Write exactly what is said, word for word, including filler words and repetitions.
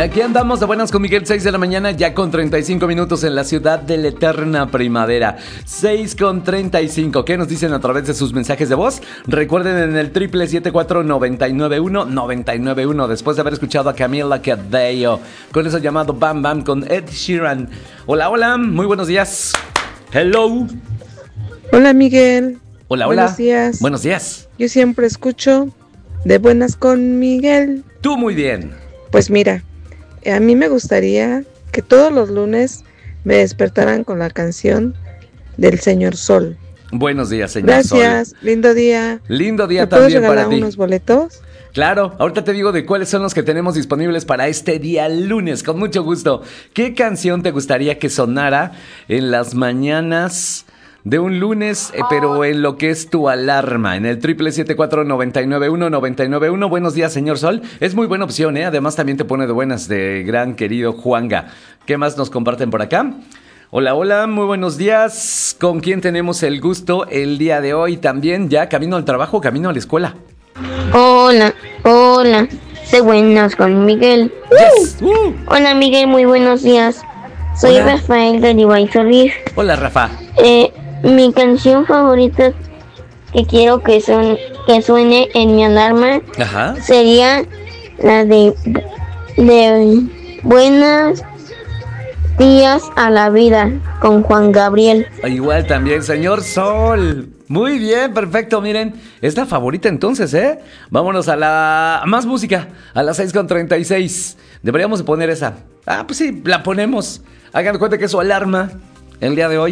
Aquí andamos de buenas con Miguel, seis de la mañana, ya con treinta y cinco minutos en la ciudad de la eterna primavera. seis con treinta y cinco. ¿Qué nos dicen a través de sus mensajes de voz? Recuerden en el triple siete cuatro nueve nueve uno nueve nueve uno. Después de haber escuchado a Camila Cabello con eso llamado Bam Bam con Ed Sheeran. Hola, hola, muy buenos días. Hello. Hola, Miguel. Hola, hola. Buenos días. Buenos días. Yo siempre escucho De Buenas con Miguel. Tú muy bien. Pues mira, a mí me gustaría que todos los lunes me despertaran con la canción del Señor Sol. Buenos días, señor Gracias, Sol. Gracias, lindo día. Lindo día ¿Me puedes también regalar para ti. unos boletos? Claro, ahorita te digo de cuáles son los que tenemos disponibles para este día lunes, con mucho gusto. ¿Qué canción te gustaría que sonara en las mañanas de un lunes, eh, pero en lo que es tu alarma? En el triple siete cuatro nueve nueve uno nueve nueve uno. Buenos días, señor Sol. Es muy buena opción, ¿eh? Además también te pone de buenas de gran querido Juanga. ¿Qué más nos comparten por acá? Hola, hola, muy buenos días. ¿Con quién tenemos el gusto el día de hoy? También ya camino al trabajo, camino a la escuela. Hola, hola, sé buenas con Miguel. Yes. Uh. Hola Miguel, muy buenos días. Soy Hola. Rafael de Ribay Solís. Hola, Rafa. Eh, mi canción favorita que quiero que, son, que suene en mi alarma Ajá. sería la de, de Buenos días a la vida con Juan Gabriel. Igual también, señor Sol. Muy bien, perfecto. Miren, es la favorita entonces, ¿eh? Vámonos a la más música, a las seis con treinta y seis. Deberíamos de poner esa. Ah, pues sí, la ponemos. Hagan de cuenta que es su alarma el día de hoy.